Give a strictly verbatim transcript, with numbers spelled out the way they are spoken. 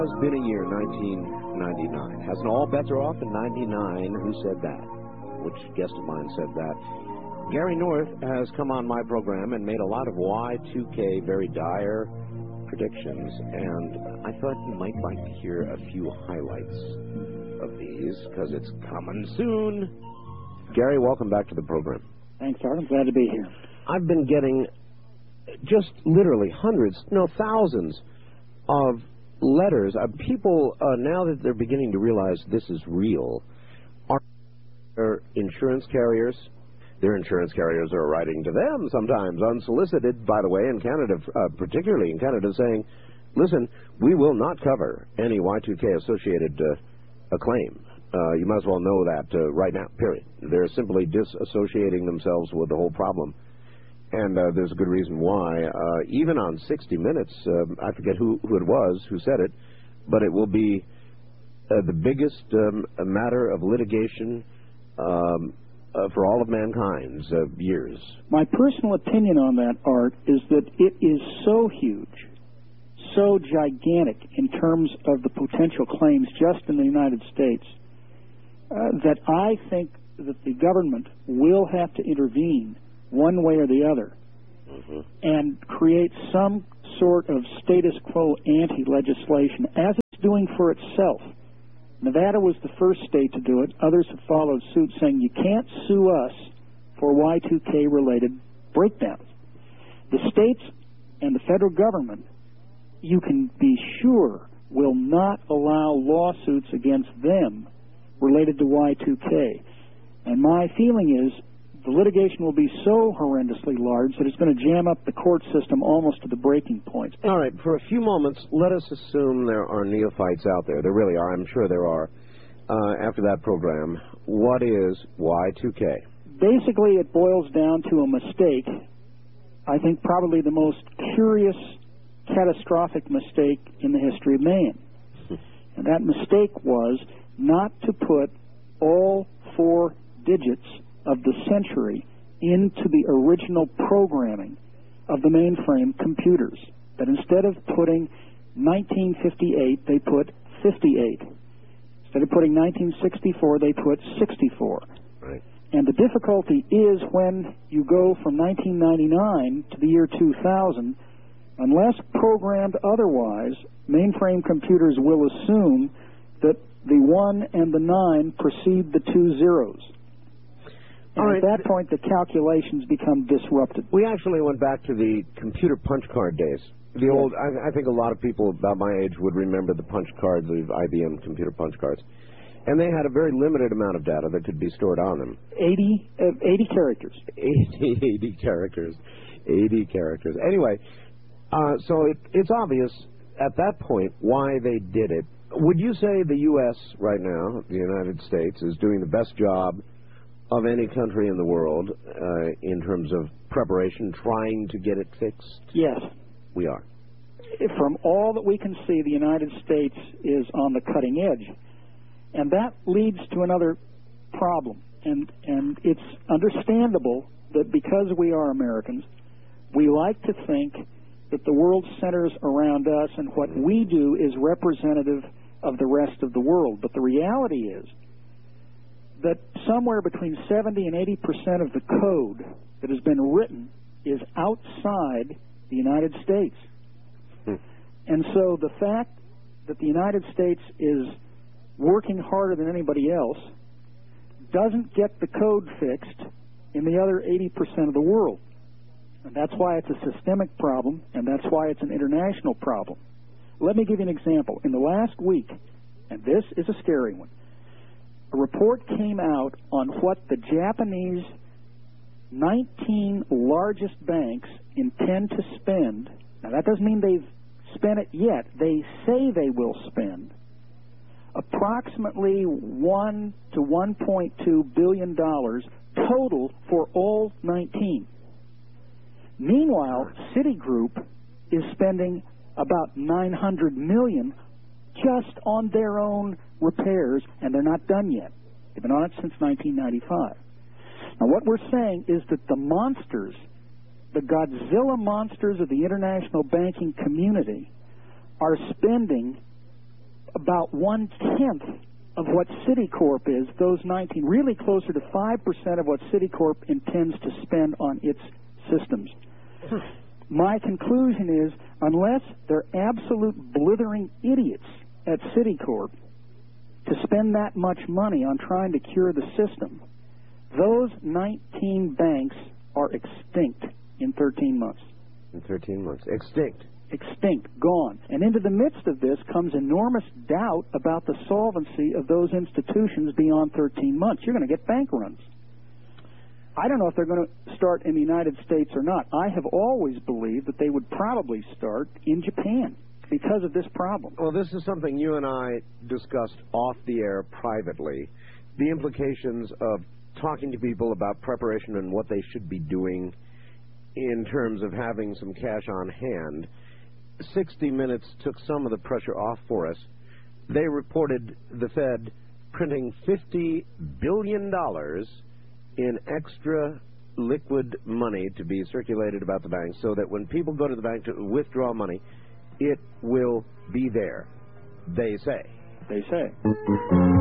Has been a year, nineteen ninety-nine. Hasn't all bets are off in ninety-nine? Who said that? Which guest of mine said that? Gary North has come on my program and made a lot of Y two K very dire predictions, and I thought you might like to hear a few highlights of these, because it's coming soon. Gary, welcome back to the program. Thanks, Art. I'm glad to be here. I've been getting just literally hundreds, no, thousands of letters. Uh, people, uh, now that they're beginning to realize this is real, are insurance carriers. Their insurance carriers are writing to them sometimes, unsolicited, by the way, in Canada, uh, particularly in Canada, saying, listen, we will not cover any Y two K associated uh, a claim. Uh, you might as well know that uh, right now, period. They're simply disassociating themselves with the whole problem. And uh, there's a good reason why. Uh, even on sixty minutes, uh, I forget who, who it was who said it, but it will be uh, the biggest um, matter of litigation um, uh, for all of mankind's uh, years. My personal opinion on that, Art, is that it is so huge, so gigantic in terms of the potential claims just in the United States, uh, that I think that the government will have to intervene one way or the other, mm-hmm. and create some sort of status quo anti-legislation, as it's doing for itself. Nevada was the first state to do it. Others have followed suit, saying you can't sue us for Y two K-related breakdowns. The states and the federal government, you can be sure, will not allow lawsuits against them related to Y two K. And my feeling is the litigation will be so horrendously large that it's going to jam up the court system almost to the breaking point. All right, for a few moments, let us assume there are neophytes out there. There really are. I'm sure there are. Uh, after that program, what is Y two K? Basically, it boils down to a mistake. I think probably the most curious, catastrophic mistake in the history of man. And that mistake was not to put all four digits of the century into the original programming of the mainframe computers. That instead of putting nineteen fifty-eight, they put fifty-eight. Instead of putting nineteen sixty-four, they put sixty-four. Right. And the difficulty is when you go from nineteen ninety-nine to the year two thousand, unless programmed otherwise, mainframe computers will assume that the one and the nine precede the two zeros. And right. At that point, the calculations become disrupted. We actually went back to the computer punch card days. The yes. old, I, I think a lot of people about my age would remember the punch cards, the I B M computer punch cards. And they had a very limited amount of data that could be stored on them. eighty, uh, eighty characters. eighty, eighty characters. eighty characters. Anyway, uh, so it, it's obvious at that point why they did it. Would you say the U S right now, the United States, is doing the best job of any country in the world uh, in terms of preparation, trying to get it fixed? Yes. We are. From all that we can see, the United States is on the cutting edge. And that leads to another problem. And, and it's understandable that because we are Americans, we like to think that the world centers around us and what we do is representative of the rest of the world. But the reality is that somewhere between seventy and eighty percent of the code that has been written is outside the United States. Hmm. And so the fact that the United States is working harder than anybody else doesn't get the code fixed in the other eighty percent of the world. And that's why it's a systemic problem, and that's why it's an international problem. Let me give you an example. In the last week, and this is a scary one, a report came out on what the Japanese nineteen largest banks intend to spend. Now, that doesn't mean they've spent it yet. They say they will spend approximately one to one point two billion dollars total for all nineteen. Meanwhile, Citigroup is spending about nine hundred million dollars just on their own repairs, and they're not done yet. They've been on it since nineteen ninety-five. Now, what we're saying is that the monsters, the Godzilla monsters of the international banking community, are spending about one-tenth of what Citicorp is, those nineteen, really closer to five percent of what Citicorp intends to spend on its systems. Hmm. My conclusion is, unless they're absolute blithering idiots at Citicorp to spend that much money on trying to cure the system, those nineteen banks are extinct in thirteen months. In thirteen months. Extinct. Extinct, gone. And into the midst of this comes enormous doubt about the solvency of those institutions beyond thirteen months. You're going to get bank runs. I don't know if they're going to start in the United States or not. I have always believed that they would probably start in Japan because of this problem. Well, this is something you and I discussed off the air privately. The implications of talking to people about preparation and what they should be doing in terms of having some cash on hand. sixty minutes took some of the pressure off for us. They reported the Fed printing fifty billion dollars in extra liquid money to be circulated about the bank so that when people go to the bank to withdraw money, it will be there, they say. They say.